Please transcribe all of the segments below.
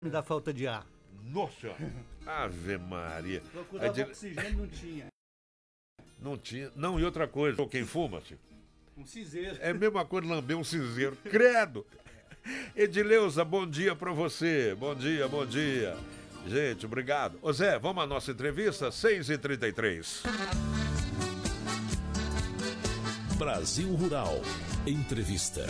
da falta de ar. Nossa Senhora. Ave Maria. Procurava oxigênio, não tinha. Não tinha. Não, e outra coisa, quem fuma-se? Um cinzeiro. É a mesma coisa lamber um cinzeiro. Credo! Edileuza, bom dia pra você. Bom dia, bom dia. Gente, obrigado. Ô Zé, vamos à nossa entrevista? 6h33. Brasil Rural. Entrevista.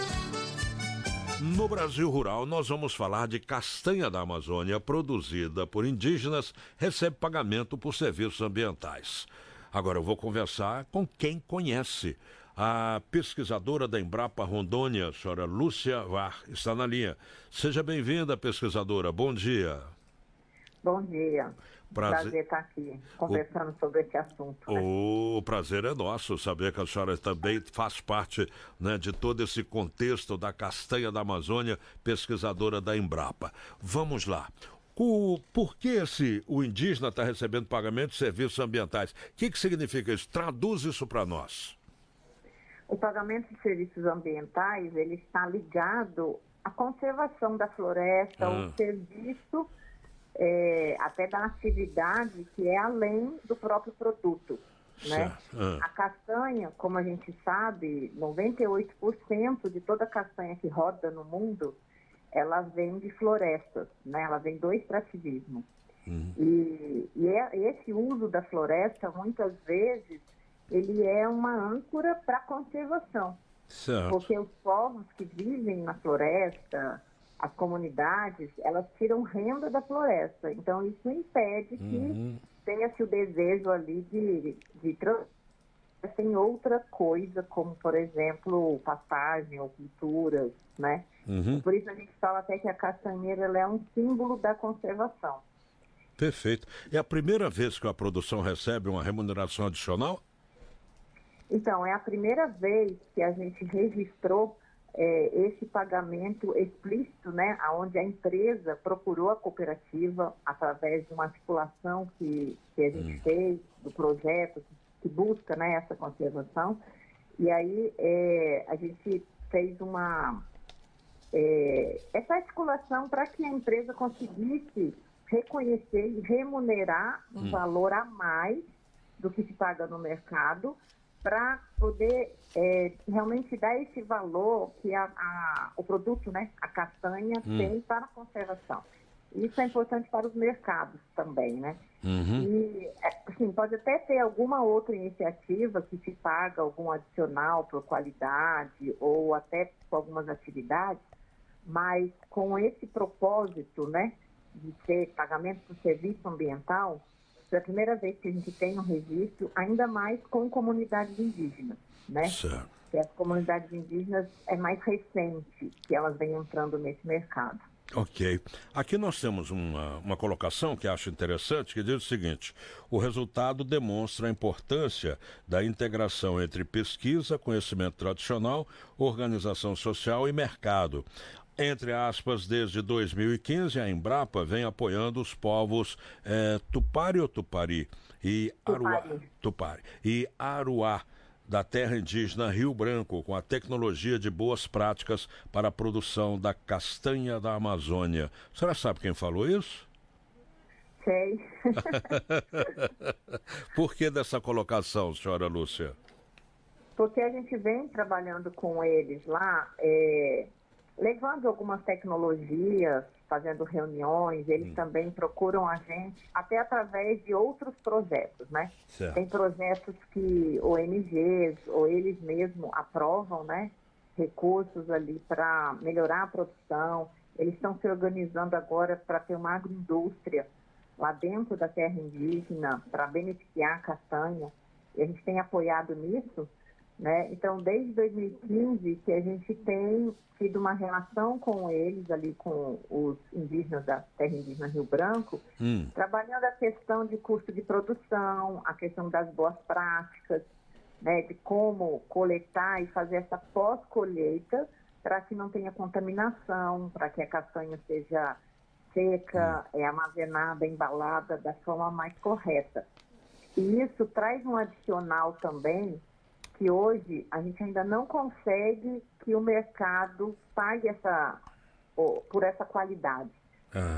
No Brasil Rural, nós vamos falar de castanha da Amazônia produzida por indígenas, recebe pagamento por serviços ambientais. Agora eu vou conversar com quem conhece. A pesquisadora da Embrapa Rondônia, a senhora Lúcia Var, está na linha. Seja bem-vinda, pesquisadora. Bom dia. Bom dia. Prazer estar aqui conversando sobre esse assunto. O prazer é nosso saber que a senhora também faz parte, né, de todo esse contexto da castanha da Amazônia, pesquisadora da Embrapa. Vamos lá. Por que o indígena está recebendo pagamento de serviços ambientais? O que significa isso? Traduz isso para nós. O pagamento de serviços ambientais, ele está ligado à conservação da floresta, ao serviço até da atividade que é além do próprio produto, né? A castanha, como a gente sabe, 98% de toda a castanha que roda no mundo, ela vem de florestas, né? Ela vem do extrativismo. E esse uso da floresta, muitas vezes, ele é uma âncora para a conservação. Certo. Porque os povos que vivem na floresta, as comunidades, elas tiram renda da floresta. Então, isso impede que tenha-se o desejo ali de transformar em outra coisa, como, por exemplo, pastagem ou culturas, né? Por isso a gente fala até que a castanheira ela é um símbolo da conservação. Perfeito. É a primeira vez que a produção recebe uma remuneração adicional? Então, é a primeira vez que a gente registrou esse pagamento explícito, né, onde a empresa procurou a cooperativa através de uma articulação que a gente fez, do projeto que busca, né, essa conservação. E aí a gente fez essa articulação para que a empresa conseguisse reconhecer e remunerar um valor a mais do que se paga no mercado, para poder realmente dar esse valor que o produto, né, a castanha, tem para a conservação. Isso é importante para os mercados também, né? E, assim, pode até ter alguma outra iniciativa que se paga algum adicional por qualidade ou até por algumas atividades, mas com esse propósito, né, de ter pagamento por serviço ambiental, é a primeira vez que a gente tem um registro, ainda mais com comunidades indígenas, né? Certo. Que as comunidades indígenas é mais recente que elas vêm entrando nesse mercado. Ok. Aqui nós temos uma colocação que acho interessante, que diz o seguinte: o resultado demonstra a importância da integração entre pesquisa, conhecimento tradicional, organização social e mercado. Entre aspas, desde 2015, a Embrapa vem apoiando os povos Tupari ou Tupari e Aruá da terra indígena Rio Branco, com a tecnologia de boas práticas para a produção da castanha da Amazônia. A senhora sabe quem falou isso? Sei. Por que dessa colocação, senhora Lúcia? Porque a gente vem trabalhando com eles lá, levando algumas tecnologias, fazendo reuniões, eles também procuram a gente, até através de outros projetos, né? Certo. Tem projetos que ONGs ou eles mesmos aprovam, né? Recursos ali para melhorar a produção. Eles estão se organizando agora para ter uma agroindústria lá dentro da terra indígena, para beneficiar a castanha. E a gente tem apoiado nisso, né? Então, desde 2015 que a gente tem tido uma relação com eles, ali com os indígenas da terra indígena Rio Branco, trabalhando a questão de custo de produção, a questão das boas práticas, né, de como coletar e fazer essa pós-colheita para que não tenha contaminação, para que a castanha seja seca, armazenada, embalada da forma mais correta. E isso traz um adicional também, que hoje a gente ainda não consegue que o mercado pague por essa qualidade. Aham.